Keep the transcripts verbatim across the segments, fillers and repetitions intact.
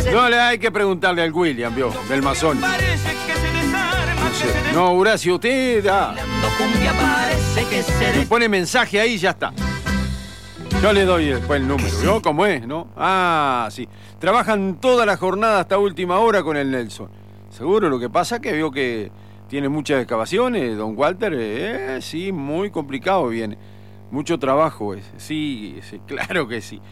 No, le hay que preguntarle al William, vio, del Masón. No sé. No, Horacio, usted da. Me pone mensaje ahí y ya está. Yo le doy después el número, ¿vio cómo es, no? Ah, sí. Trabajan toda la jornada hasta última hora con el Nelson. Seguro, lo que pasa es que vio que tiene muchas excavaciones, don Walter. Eh, sí, muy complicado viene. Mucho trabajo, es. Sí, sí, claro que sí.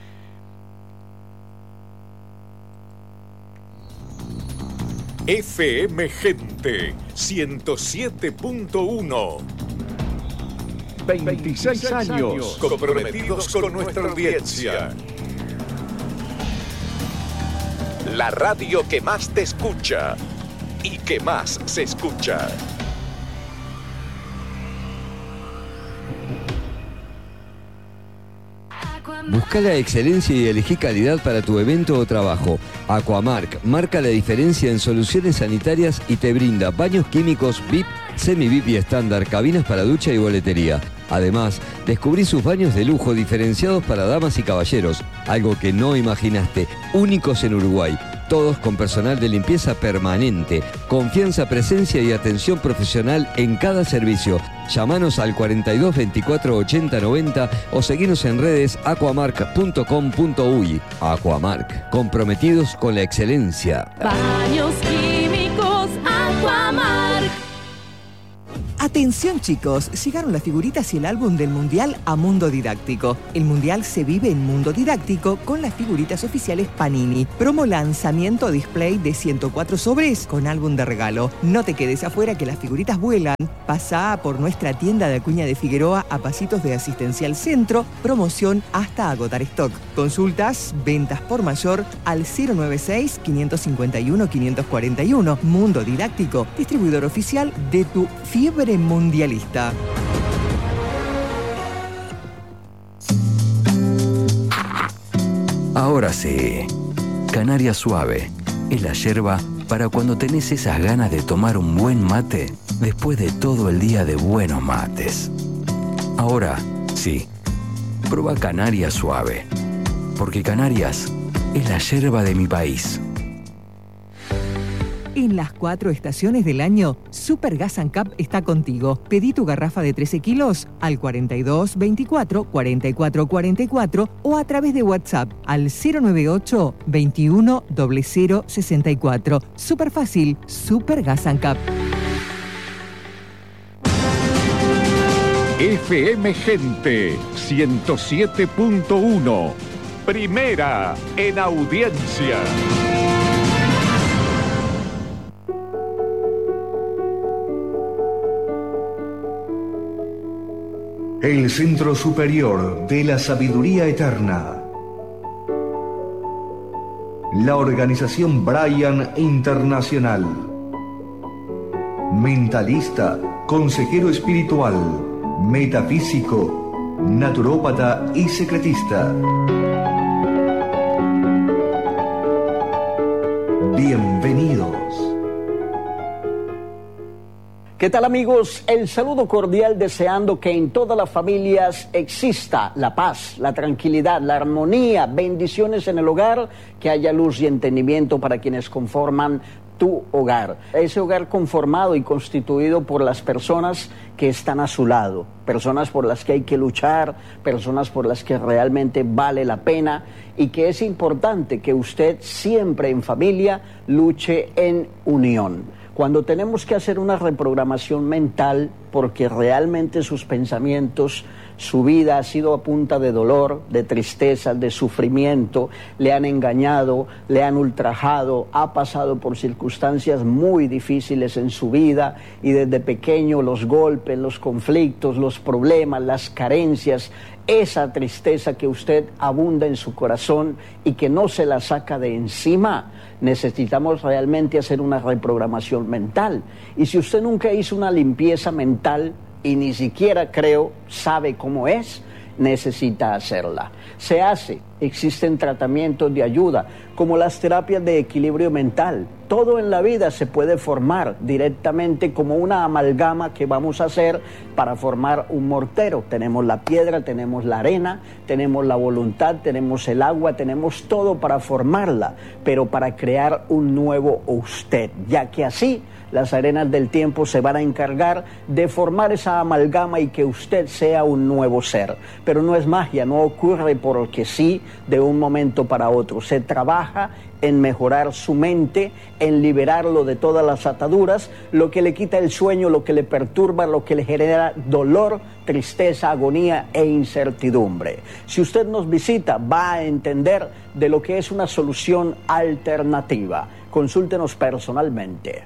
F M Gente ciento siete punto uno. veintiséis años comprometidos con nuestra audiencia. La radio que más te escucha y que más se escucha. Busca la excelencia y elegí calidad para tu evento o trabajo. Aquamark marca la diferencia en soluciones sanitarias y te brinda baños químicos V I P, semi-V I P y estándar, cabinas para ducha y boletería. Además, descubrí sus baños de lujo diferenciados para damas y caballeros, algo que no imaginaste, únicos en Uruguay. Todos con personal de limpieza permanente, confianza, presencia y atención profesional en cada servicio. Llámanos al cuarenta y dos veinticuatro ochenta noventa o seguinos en redes aquamark punto com punto uy. Aquamark, comprometidos con la excelencia. Baños químicos Aquamark. Atención chicos, llegaron las figuritas y el álbum del Mundial a Mundo Didáctico. El Mundial se vive en Mundo Didáctico con las figuritas oficiales Panini. Promo lanzamiento display de ciento cuatro sobres con álbum de regalo. No te quedes afuera que las figuritas vuelan. Pasá por nuestra tienda de Acuña de Figueroa a pasitos de Asistencial Centro. Promoción hasta agotar stock. Consultas, ventas por mayor al cero noventa y seis, quinientos cincuenta y uno, quinientos cuarenta y uno. Mundo Didáctico, distribuidor oficial de tu fiebre mundialista. Ahora sí, Canaria Suave es la yerba para cuando tenés esas ganas de tomar un buen mate después de todo el día de buenos mates. Ahora sí, prueba Canaria Suave, porque Canarias es la yerba de mi país. En las cuatro estaciones del año, Super Gas and Cup está contigo. Pedí tu garrafa de trece kilos al cuarenta y dos veinticuatro cuarenta y cuatro cuarenta y cuatro o a través de WhatsApp al cero noventa y ocho veintiuno cero cero sesenta y cuatro. Súper fácil, Super Gas and Cup. F M Gente ciento siete punto uno. Primera en audiencia. El Centro Superior de la Sabiduría Eterna. La organización Brian Internacional. Mentalista, consejero espiritual, metafísico, naturópata y secretista. Bienvenidos. ¿Qué tal amigos? El saludo cordial deseando que en todas las familias exista la paz, la tranquilidad, la armonía, bendiciones en el hogar, que haya luz y entendimiento para quienes conforman tu hogar. Ese hogar conformado y constituido por las personas que están a su lado, personas por las que hay que luchar, personas por las que realmente vale la pena y que es importante que usted siempre en familia luche en unión. Cuando tenemos que hacer una reprogramación mental porque realmente sus pensamientos, su vida ha sido a punta de dolor, de tristeza, de sufrimiento, le han engañado, le han ultrajado, ha pasado por circunstancias muy difíciles en su vida y desde pequeño los golpes, los conflictos, los problemas, las carencias, esa tristeza que usted abunda en su corazón y que no se la saca de encima, necesitamos realmente hacer una reprogramación mental. Y si usted nunca hizo una limpieza mental y ni siquiera creo sabe cómo es, necesita hacerla. Se hace existen tratamientos de ayuda, como las terapias de equilibrio mental. Todo en la vida se puede formar directamente como una amalgama que vamos a hacer para formar un mortero. Tenemos la piedra, tenemos la arena, tenemos la voluntad, tenemos el agua, tenemos todo para formarla, pero para crear un nuevo usted, ya que así las arenas del tiempo se van a encargar de formar esa amalgama y que usted sea un nuevo ser. Pero no es magia, no ocurre porque sí de un momento para otro. Se trabaja en mejorar su mente, en liberarlo de todas las ataduras, lo que le quita el sueño, lo que le perturba, lo que le genera dolor, tristeza, agonía e incertidumbre. Si usted nos visita, va a entender de lo que es una solución alternativa. Consúltenos personalmente.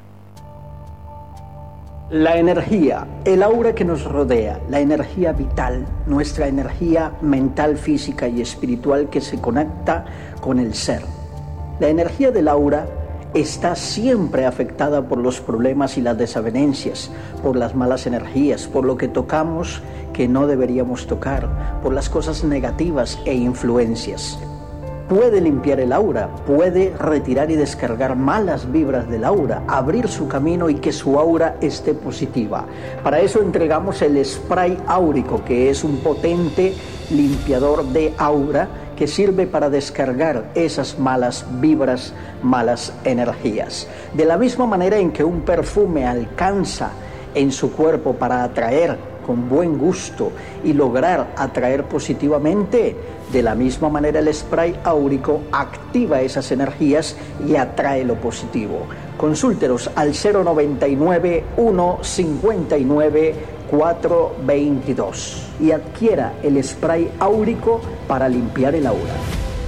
La energía, el aura que nos rodea, la energía vital, nuestra energía mental, física y espiritual que se conecta con el ser. La energía del aura está siempre afectada por los problemas y las desavenencias, por las malas energías, por lo que tocamos que no deberíamos tocar, por las cosas negativas e influencias. Puede limpiar el aura, puede retirar y descargar malas vibras del aura, abrir su camino y que su aura esté positiva. Para eso entregamos el spray áurico, que es un potente limpiador de aura que sirve para descargar esas malas vibras, malas energías. De la misma manera en que un perfume alcanza en su cuerpo para atraer con buen gusto y lograr atraer positivamente, de la misma manera el spray áurico activa esas energías y atrae lo positivo. Consúltenos al cero noventa y nueve, uno cincuenta y nueve, cuatro veintidós y adquiera el spray áurico para limpiar el aura.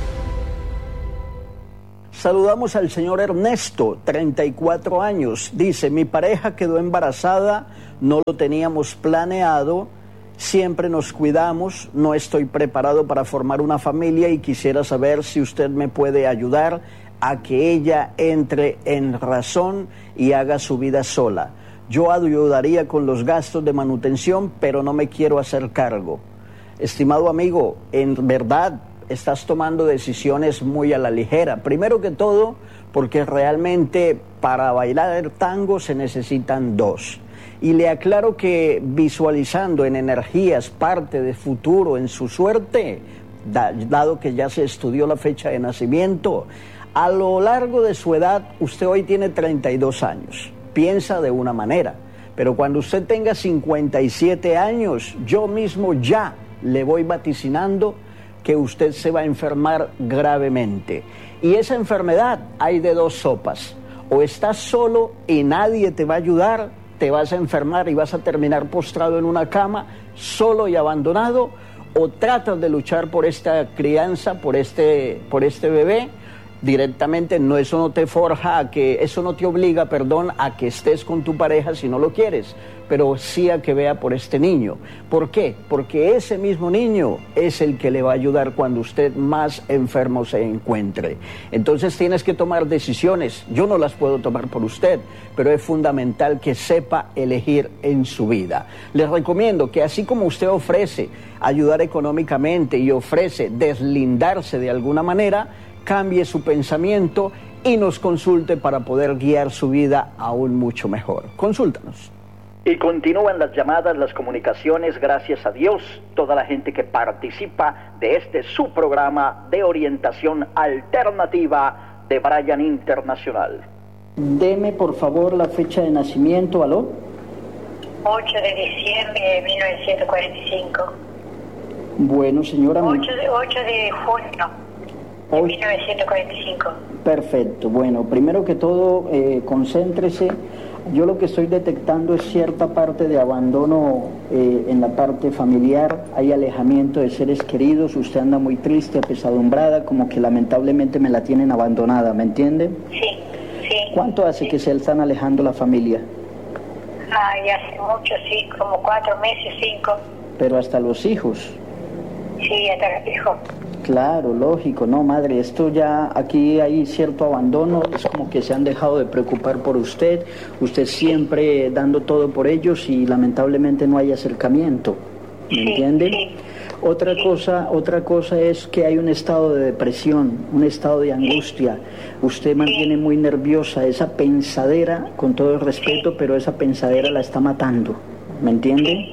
Saludamos al señor Ernesto, treinta y cuatro años. Dice, mi pareja quedó embarazada, no lo teníamos planeado, siempre nos cuidamos, no estoy preparado para formar una familia y quisiera saber si usted me puede ayudar a que ella entre en razón y haga su vida sola. Yo ayudaría con los gastos de manutención, pero no me quiero hacer cargo. Estimado amigo, en verdad estás tomando decisiones muy a la ligera. Primero que todo, porque realmente para bailar tango se necesitan dos. Y le aclaro que visualizando en energías parte de futuro en su suerte, dado que ya se estudió la fecha de nacimiento, a lo largo de su edad, usted hoy tiene treinta y dos años. Piensa de una manera, pero cuando usted tenga cincuenta y siete años, yo mismo ya le voy vaticinando que usted se va a enfermar gravemente. Y esa enfermedad hay de dos sopas. O estás solo y nadie te va a ayudar, te vas a enfermar y vas a terminar postrado en una cama, solo y abandonado, o tratas de luchar por esta crianza, por este, por este bebé, directamente. No, eso no te forja a que, eso no te obliga, perdón, a que estés con tu pareja si no lo quieres, pero sí a que vea por este niño. ¿Por qué? Porque ese mismo niño es el que le va a ayudar cuando usted más enfermo se encuentre. Entonces tienes que tomar decisiones. Yo no las puedo tomar por usted, pero es fundamental que sepa elegir en su vida. Les recomiendo que así como usted ofrece ayudar económicamente y ofrece deslindarse de alguna manera, cambie su pensamiento y nos consulte para poder guiar su vida aún mucho mejor. Consúltanos. Y continúan las llamadas, las comunicaciones, gracias a Dios, toda la gente que participa de este su programa de orientación alternativa de Brian Internacional. Deme por favor la fecha de nacimiento, ¿aló? ocho de diciembre de mil novecientos cuarenta y cinco. Bueno, señora. ocho de, ocho de junio. En mil novecientos cuarenta y cinco. Perfecto. Bueno, primero que todo, eh, concéntrese. Yo lo que estoy detectando es cierta parte de abandono eh, en la parte familiar. Hay alejamiento de seres queridos. Usted anda muy triste, apesadumbrada, como que lamentablemente me la tienen abandonada, ¿me entiende? Sí, sí. ¿Cuánto hace sí. que se están alejando la familia? Ah, ya hace mucho, sí, como cuatro meses, cinco. Pero hasta los hijos. Sí, hasta los hijos. Claro, lógico, no, madre, esto ya, aquí hay cierto abandono, es como que se han dejado de preocupar por usted, usted siempre dando todo por ellos y lamentablemente no hay acercamiento, ¿me sí, entiende? Sí. Otra cosa, otra cosa es que hay un estado de depresión, un estado de angustia. Usted mantiene muy nerviosa esa pensadera, con todo el respeto, pero esa pensadera la está matando, ¿me entiende?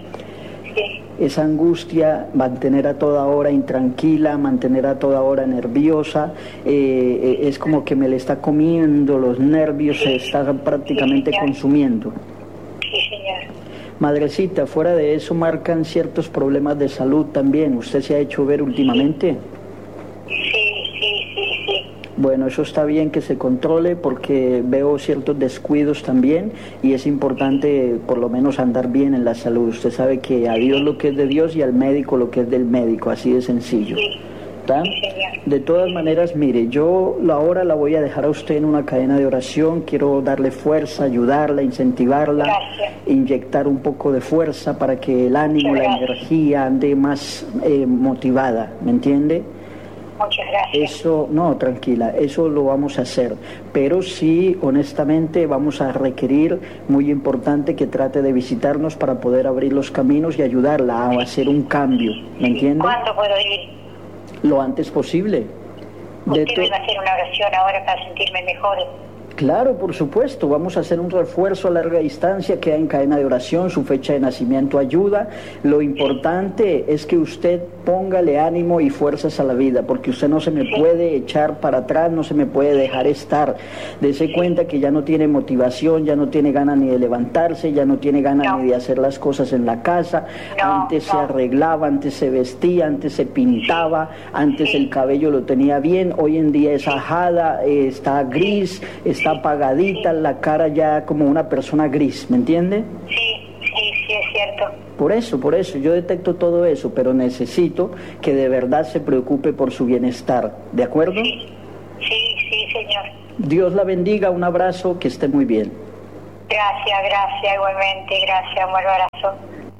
Esa angustia, mantener a toda hora intranquila, mantener a toda hora nerviosa, eh, es como que me le está comiendo los nervios, se está prácticamente consumiendo. Sí, señor. Madrecita, fuera de eso marcan ciertos problemas de salud también. ¿Usted se ha hecho ver últimamente? Sí, sí, sí, sí. Bueno, eso está bien que se controle porque veo ciertos descuidos también y es importante por lo menos andar bien en la salud. Usted sabe que a Dios lo que es de Dios y al médico lo que es del médico, así de sencillo. ¿Está? De todas maneras, mire, yo ahora la voy a dejar a usted en una cadena de oración, quiero darle fuerza, ayudarla, incentivarla, Gracias. inyectar un poco de fuerza para que el ánimo, la energía ande más eh, motivada, ¿me entiende? Muchas gracias. Eso, no, tranquila, eso lo vamos a hacer, pero sí, honestamente, vamos a requerir, muy importante, que trate de visitarnos para poder abrir los caminos y ayudarla a hacer un cambio, ¿me entiende? ¿Cuándo puedo ir? Lo antes posible. De Usted me va a hacer una oración ahora para sentirme mejor. Claro, por supuesto, vamos a hacer un refuerzo a larga distancia, queda en cadena de oración, su fecha de nacimiento ayuda. Lo importante es que usted póngale ánimo y fuerzas a la vida, porque usted no se me puede echar para atrás, no se me puede dejar estar. Dese cuenta que ya no tiene motivación, ya no tiene ganas ni de levantarse, ya no tiene ganas no. ni de hacer las cosas en la casa. No, antes no. se arreglaba, antes se vestía, antes se pintaba, antes sí. el cabello lo tenía bien, hoy en día es ajada, eh, está gris, está Está apagadita, la cara ya como una persona gris, ¿me entiende? Sí, sí, sí, es cierto. Por eso, por eso, yo detecto todo eso, pero necesito que de verdad se preocupe por su bienestar, ¿de acuerdo? Sí, sí, sí, señor. Dios la bendiga, un abrazo, que esté muy bien. Gracias, gracias, igualmente, gracias, un abrazo.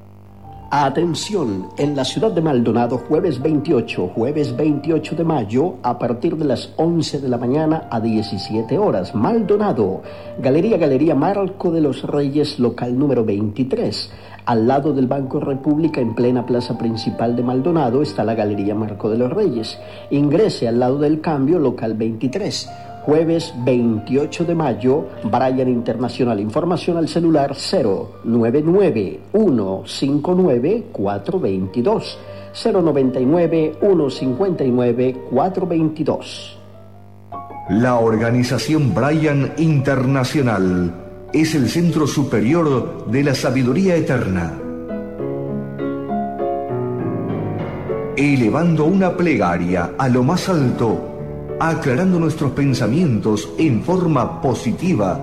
Atención, en la ciudad de Maldonado, jueves veintiocho, jueves veintiocho de mayo, a partir de las once de la mañana a diecisiete horas. Maldonado, Galería Galería Marco de los Reyes, local número veintitrés. Al lado del Banco República, en plena plaza principal de Maldonado, está la Galería Marco de los Reyes. Ingrese al lado del Cambio, local veintitrés. Jueves veintiocho de mayo, Brian Internacional. Información al celular cero nueve nueve uno cinco nueve cuatro dos dos, cero nueve nueve uno cinco nueve cuatro dos dos. La organización Brian Internacional es el centro superior de la sabiduría eterna. Elevando una plegaria a lo más alto, aclarando nuestros pensamientos en forma positiva.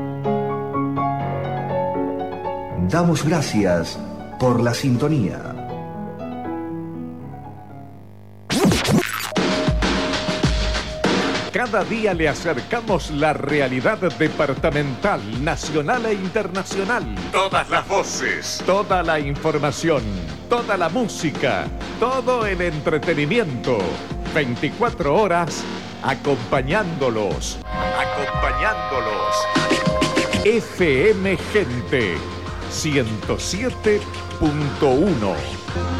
Damos gracias por la sintonía. Cada día le acercamos la realidad departamental, nacional e internacional. Todas las voces, toda la información, toda la música, todo el entretenimiento. veinticuatro horas acompañándolos, acompañándolos. F M Gente ciento siete punto uno.